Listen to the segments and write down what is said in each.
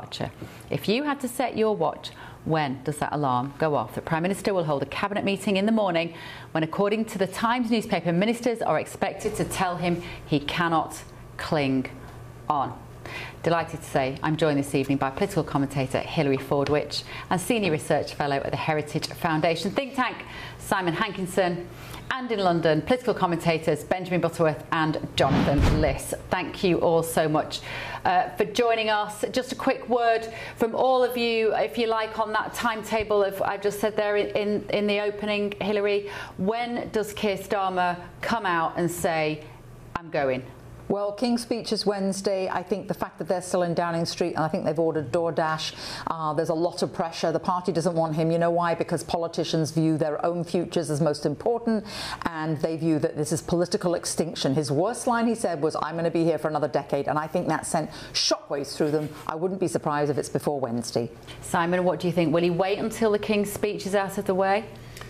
departure. If you had to set your watch, when does that alarm go off? The Prime Minister will hold a cabinet meeting in the morning when, according to the Times newspaper, ministers are expected to tell him he cannot cling on. Delighted to say I'm joined this evening by political commentator Hilary Fordwich and Senior Research Fellow at the Heritage Foundation think tank Simon Hankinson, and in London, political commentators Benjamin Butterworth and Jonathan Liss. Thank you all so much for joining us. Just a quick word from all of you, if you like, on that timetable of I've just said there in the opening, Hilary. When does Keir Starmer come out and say, I'm going? Well, King's speech is Wednesday. I think the fact that they're still in Downing Street, and I think they've ordered DoorDash, there's a lot of pressure. The party doesn't want him. You know why? Because politicians view their own futures as most important, and they view that this is political extinction. His worst line, he said, was, I'm going to be here for another decade, and I think that sent shockwaves through them. I wouldn't be surprised if it's before Wednesday. Simon, what do you think? Will he wait until the King's speech is out of the way?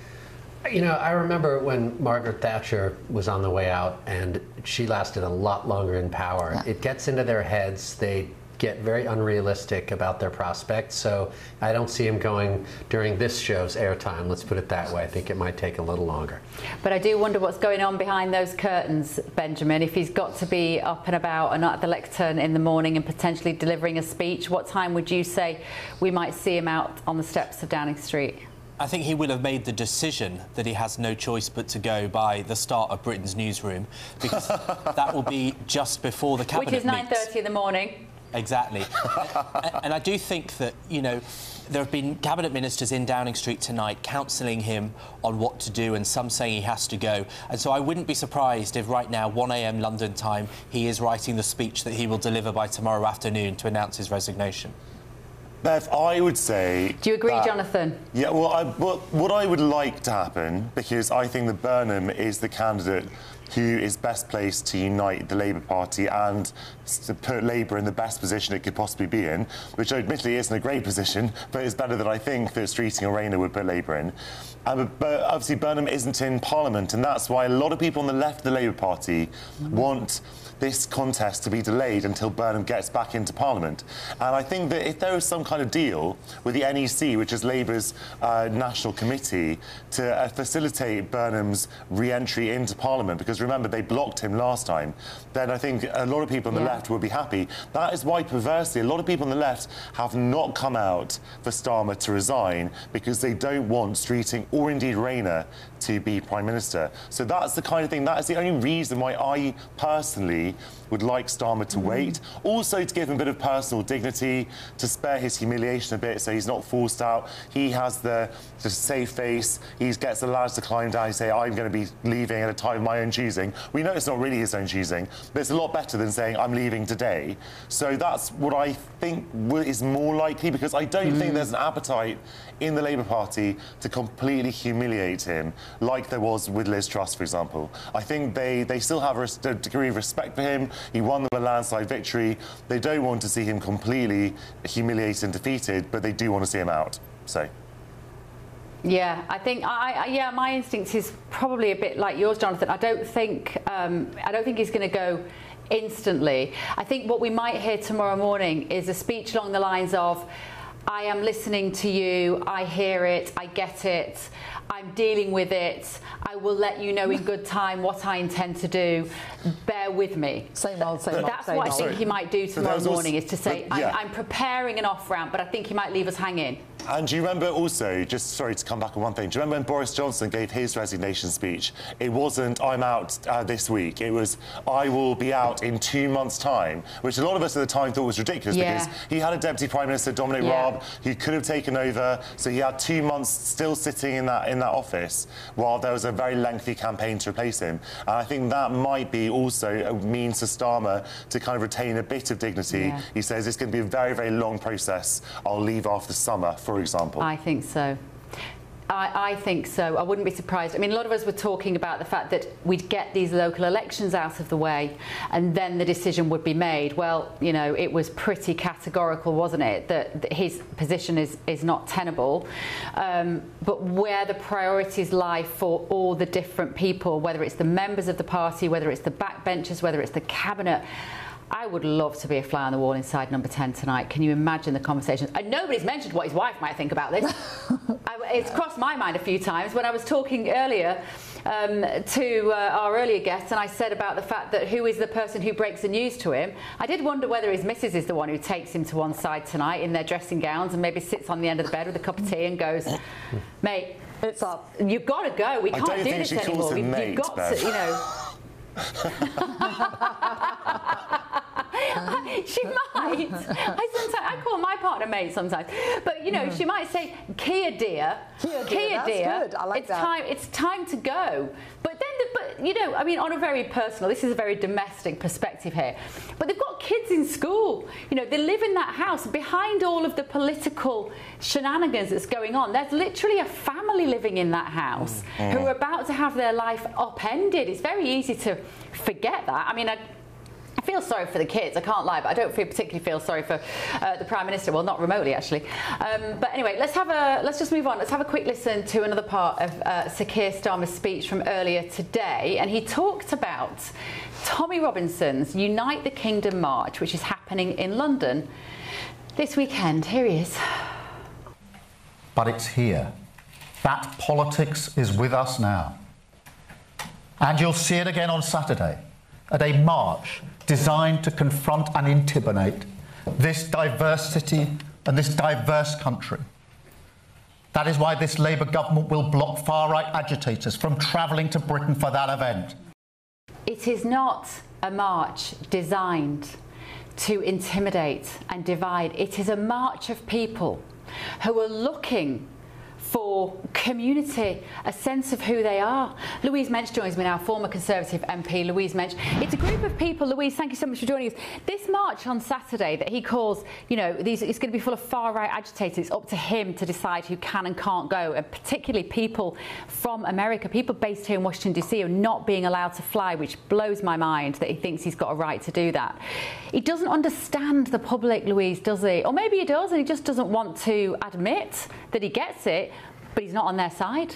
You know, I remember when Margaret Thatcher was on the way out, and she lasted a lot longer in power. Yeah. It gets into their heads. They get very unrealistic about their prospects. So I don't see him going during this show's airtime. Let's put it that way. I think it might take a little longer. But I do wonder what's going on behind those curtains, Benjamin. If he's got to be up and about and at the lectern in the morning and potentially delivering a speech, what time would you say we might see him out on the steps of Downing Street? I think he will have made the decision that he has no choice but to go by the start of Britain's newsroom, because that will be just before the cabinet meets. Which is 9:30 in the morning. Exactly. And I do think that, you know, there have been cabinet ministers in Downing Street tonight counselling him on what to do, and some saying he has to go. And so I wouldn't be surprised if right now, 1 a.m. London time, he is writing the speech that he will deliver by tomorrow afternoon to announce his resignation. Bev, I would say... Do you agree, Jonathan? Yeah, well, what I would like to happen, because I think that Burnham is the candidate who is best placed to unite the Labour Party and to put Labour in the best position it could possibly be in, which admittedly isn't a great position, but it's better than I think that Streeting or Rayner would put Labour in. But obviously Burnham isn't in Parliament, and that's why a lot of people on the left of the Labour Party want this contest to be delayed until Burnham gets back into Parliament. And I think that if there was some kind of deal with the NEC, which is Labour's national committee, to facilitate Burnham's re-entry into Parliament, because remember, they blocked him last time, then I think a lot of people on the left would be happy. That is why, perversely, a lot of people on the left have not come out for Starmer to resign, because they don't want Streeting or indeed Rayner to be Prime Minister. So that's the kind of thing, that is the only reason why I personally would like Starmer to wait. Also to give him a bit of personal dignity, to spare his humiliation a bit so he's not forced out. He has the safe face. He gets the lads to climb down and say, I'm going to be leaving at a time of my own choosing. We know it's not really his own choosing, but it's a lot better than saying, I'm leaving today. So that's what I think is more likely, because I don't think there's an appetite in the Labour Party to completely humiliate him, like there was with Liz Truss, for example. I think they still have a degree of respect for him. He won them a landslide victory. They don't want to see him completely humiliated and defeated, but they do want to see him out. So. Yeah, I think yeah, my instinct is probably a bit like yours, Jonathan. I don't think he's going to go instantly. I think what we might hear tomorrow morning is a speech along the lines of, I am listening to you, I hear it, I get it, I'm dealing with it, I will let you know in good time what I intend to do, bear with me. Same old, same old. That's what I think he might do tomorrow morning, is to say, I'm preparing an off-ramp, but I think he might leave us hanging. And do you remember also, just sorry to come back on one thing, do you remember when Boris Johnson gave his resignation speech? It wasn't, I'm out this week, it was, I will be out in 2 months' time, which a lot of us at the time thought was ridiculous, because he had a Deputy Prime Minister, Dominic Raab, who could have taken over, so he had 2 months still sitting in that office while there was a very lengthy campaign to replace him. And I think that might be also a means for Starmer to kind of retain a bit of dignity. He says it's going to be a very, very long process. I'll leave after the summer, for example. I think so. I think so. I wouldn't be surprised. I mean, a lot of us were talking about the fact that we'd get these local elections out of the way and then the decision would be made. Well, you know, it was pretty categorical, wasn't it, that his position is not tenable. But where the priorities lie for all the different people, whether it's the members of the party, whether it's the backbenchers, whether it's the cabinet, I would love to be a fly on the wall inside number 10 tonight. Can you imagine the conversations? And nobody's mentioned what his wife might think about this. It's crossed my mind a few times when I was talking earlier to our earlier guest, and I said about the fact that who is the person who breaks the news to him. I did wonder whether his missus is the one who takes him to one side tonight in their dressing gowns and maybe sits on the end of the bed with a cup of tea and goes, mate, it's up. You've got to go. We can't do this anymore. You've got to, you know. She might. I call my partner mate sometimes, but you know, she might say, "Kia dear, Kia dear, good. I like that. It's time to go." But you know, I mean, on a very personal, this is a very domestic perspective here. But they've got kids in school. You know, they live in that house. Behind all of the political shenanigans that's going on, there's literally a family living in that house who are about to have their life upended. It's very easy to forget that. I mean, I feel sorry for the kids, I can't lie, but I don't particularly feel sorry for the Prime Minister. Well, not remotely, actually. But anyway, let's just move on. Let's have a quick listen to another part of Sir Keir Starmer's speech from earlier today. And he talked about Tommy Robinson's Unite the Kingdom March, which is happening in London this weekend. Here he is. But it's here. That politics is with us now. And you'll see it again on Saturday at a march designed to confront and intimidate this diversity and this diverse country. That is why this Labour government will block far-right agitators from travelling to Britain for that event. It is not a march designed to intimidate and divide. It is a march of people who are looking for community, a sense of who they are. Louise Mensch joins me now, former Conservative MP Louise Mensch. It's a group of people, Louise, thank you so much for joining us. This march on Saturday that he calls, you know, it's going to be full of far-right agitators. It's up to him to decide who can and can't go, and particularly people from America, people based here in Washington DC are not being allowed to fly, which blows my mind that he thinks he's got a right to do that. He doesn't understand the public, Louise, does he? Or maybe he does and he just doesn't want to admit that he gets it, but he's not on their side.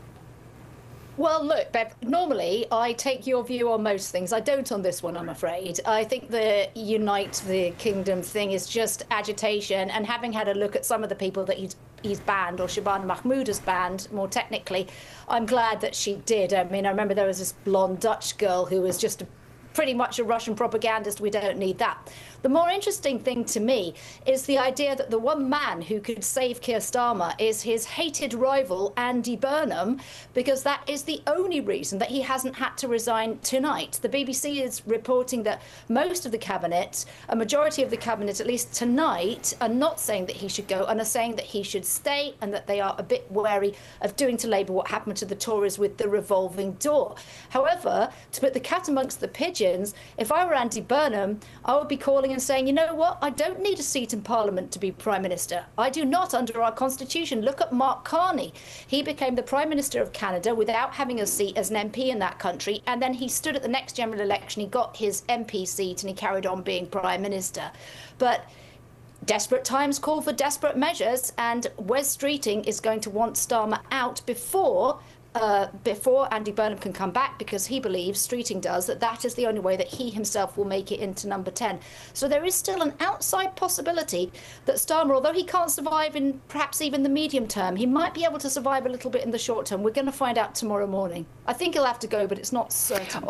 Well, look, Bev, normally I take your view on most things. I don't on this one, I'm afraid. I think the Unite the Kingdom thing is just agitation, and having had a look at some of the people that he's banned, or Shabana Mahmood has banned, more technically, I'm glad that she did. I mean, I remember there was this blonde Dutch girl who was just pretty much a Russian propagandist. We don't need that. The more interesting thing to me is the idea that the one man who could save Keir Starmer is his hated rival, Andy Burnham, because that is the only reason that he hasn't had to resign tonight. The BBC is reporting that most of the cabinet, a majority of the cabinet, at least tonight, are not saying that he should go and are saying that he should stay, and that they are a bit wary of doing to Labour what happened to the Tories with the revolving door. However, to put the cat amongst the pigeons, if I were Andy Burnham, I would be calling and saying, you know what, I don't need a seat in Parliament to be Prime Minister. I do not under our Constitution. Look at Mark Carney. He became the Prime Minister of Canada without having a seat as an MP in that country, and then he stood at the next general election, he got his MP seat, and he carried on being Prime Minister. But desperate times call for desperate measures, and Wes Streeting is going to want Starmer out before Andy Burnham can come back, because he believes, Streeting does, that is the only way that he himself will make it into number 10. So there is still an outside possibility that Starmer, although he can't survive in perhaps even the medium term, he might be able to survive a little bit in the short term. We're going to find out tomorrow morning. I think he'll have to go, but it's not certain.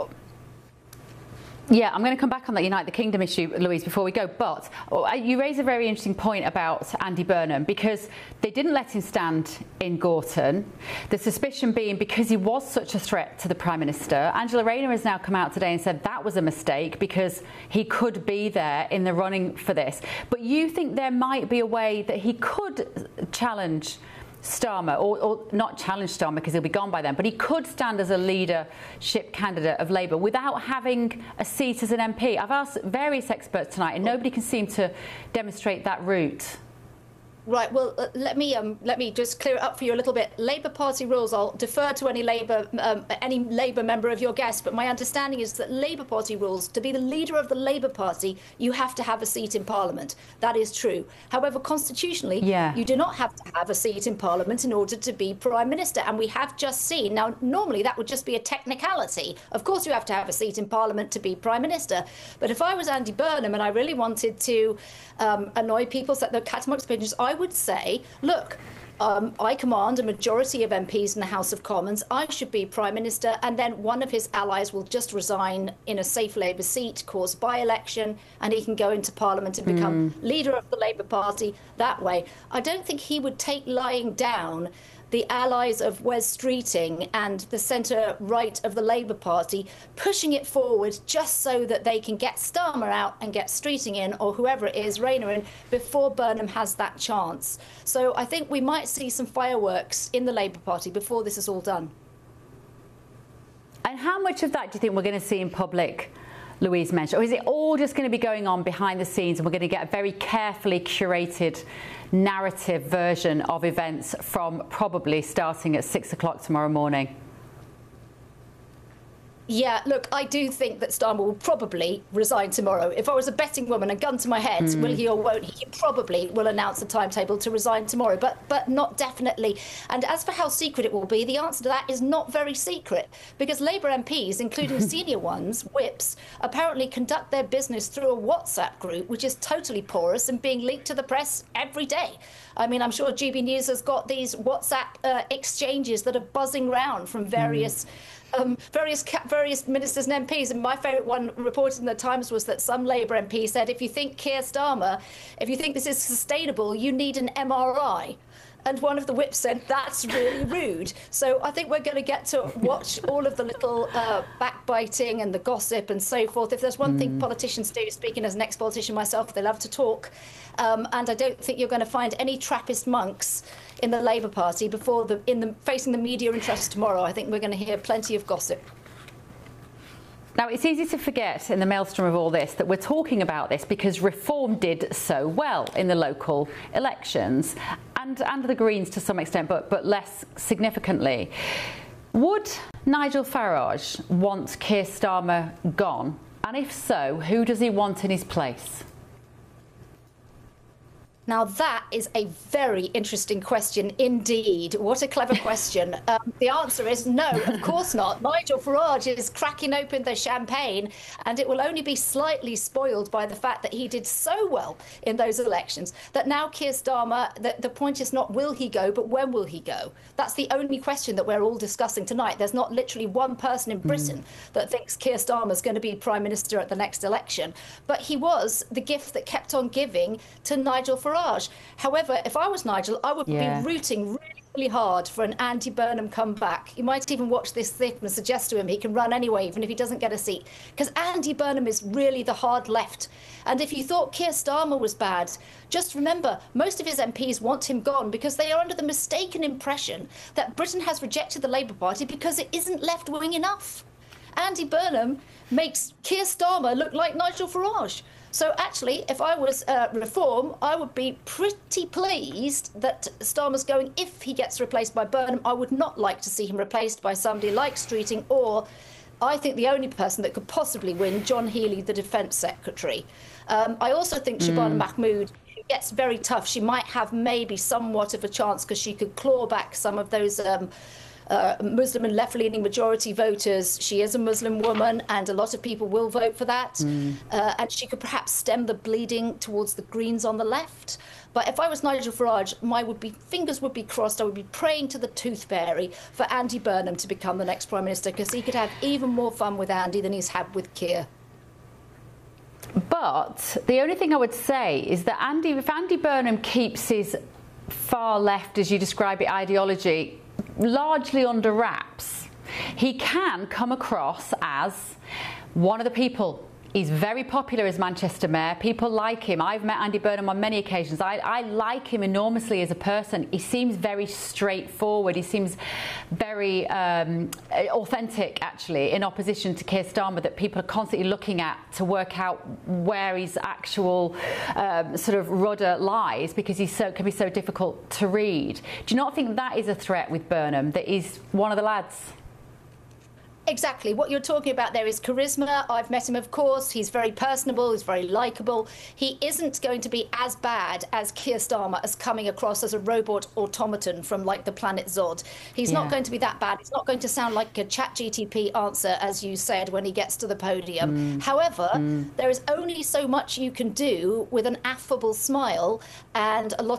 Yeah, I'm going to come back on that Unite the Kingdom issue, Louise, before we go. But you raise a very interesting point about Andy Burnham, because they didn't let him stand in Gorton. The suspicion being because he was such a threat to the Prime Minister. Angela Rayner has now come out today and said that was a mistake because he could be there in the running for this. But you think there might be a way that he could challenge Starmer, or not challenge Starmer because he'll be gone by then, but he could stand as a leadership candidate of Labour without having a seat as an MP. I've asked various experts tonight and nobody can seem to demonstrate that route. Right. Well, let me just clear it up for you a little bit. Labour Party rules. I'll defer to any Labour member of your guests, but my understanding is that Labour Party rules, to be the leader of the Labour Party, you have to have a seat in Parliament. That is true. However, constitutionally, you do not have to have a seat in Parliament in order to be Prime Minister. And we have just seen, now, normally that would just be a technicality. Of course, you have to have a seat in Parliament to be Prime Minister. But if I was Andy Burnham and I really wanted to annoy people, set the cat's opinions, I would say, look, I command a majority of MPs in the House of Commons. I should be Prime Minister, and then one of his allies will just resign in a safe Labour seat, cause by-election, and he can go into Parliament and become leader of the Labour Party that way. I don't think he would take lying down the allies of Wes Streeting and the centre-right of the Labour Party, pushing it forward just so that they can get Starmer out and get Streeting in, or whoever it is, Rayner in, before Burnham has that chance. So I think we might see some fireworks in the Labour Party before this is all done. And how much of that do you think we're going to see in public, Louise mentioned? Or is it all just going to be going on behind the scenes and we're going to get a very carefully curated narrative version of events from probably starting at 6 o'clock tomorrow morning? Yeah, look, I do think that Starmer will probably resign tomorrow. If I was a betting woman, a gun to my head, will he or won't he probably will announce a timetable to resign tomorrow, but not definitely. And as for how secret it will be, the answer to that is not very secret, because Labour MPs, including senior ones, whips, apparently conduct their business through a WhatsApp group, which is totally porous and being leaked to the press every day. I mean, I'm sure GB News has got these WhatsApp exchanges that are buzzing round from various ministers and MPs. And my favourite one reported in the Times was that some Labour MP said, if you think Keir Starmer, if you think this is sustainable, you need an MRI. And one of the whips said, that's really rude. So I think we're going to get to watch all of the little backbiting and the gossip and so forth. If there's one thing politicians do, speaking as an ex-politician myself, they love to talk. And I don't think you're going to find any Trappist monks in the Labour Party facing the media interests tomorrow. I think we're going to hear plenty of gossip. Now, it's easy to forget in the maelstrom of all this that we're talking about this because Reform did so well in the local elections and the Greens to some extent, but less significantly. Would Nigel Farage want Keir Starmer gone? And if so, who does he want in his place? Now, that is a very interesting question indeed. What a clever question. The answer is no, of course not. Nigel Farage is cracking open the champagne, and it will only be slightly spoiled by the fact that he did so well in those elections that now Keir Starmer, the point is not will he go, but when will he go? That's the only question that we're all discussing tonight. There's not literally one person in Britain that thinks Keir Starmer's going to be Prime Minister at the next election. But he was the gift that kept on giving to Nigel Farage. However, if I was Nigel, I would be rooting really hard for an Andy Burnham comeback. You might even watch this thing and suggest to him he can run anyway, even if he doesn't get a seat. Because Andy Burnham is really the hard left. And if you thought Keir Starmer was bad, just remember, most of his MPs want him gone because they are under the mistaken impression that Britain has rejected the Labour Party because it isn't left-wing enough. Andy Burnham makes Keir Starmer look like Nigel Farage. So actually, if I was Reform, I would be pretty pleased that Starmer's going. If he gets replaced by Burnham, I would not like to see him replaced by somebody like Streeting, or I think the only person that could possibly win, John Healey, the Defence Secretary. I also think Shabana Mahmood, who gets very tough, she might have maybe somewhat of a chance because she could claw back some of those Muslim and left-leaning majority voters. She is a Muslim woman, and a lot of people will vote for that. And she could perhaps stem the bleeding towards the Greens on the left. But if I was Nigel Farage, my fingers would be crossed. I would be praying to the tooth fairy for Andy Burnham to become the next Prime Minister, because he could have even more fun with Andy than he's had with Keir. But the only thing I would say is that if Andy Burnham keeps his far left, as you describe it, ideology largely under wraps, he can come across as one of the people He's very popular as Manchester Mayor. People like him. I've met Andy Burnham on many occasions. I like him enormously as a person. He seems very straightforward. He seems very authentic, actually, in opposition to Keir Starmer, that people are constantly looking at to work out where his actual sort of rudder lies, because he can be so difficult to read. Do you not think that is a threat with Burnham, that he's one of the lads? Exactly. What you're talking about there is charisma. I've met him, of course. He's very personable. He's very likeable. He isn't going to be as bad as Keir Starmer as coming across as a robot automaton from, like, the planet Zod. He's not going to be that bad. He's not going to sound like a ChatGPT answer, as you said, when he gets to the podium. However, there is only so much you can do with an affable smile and a lot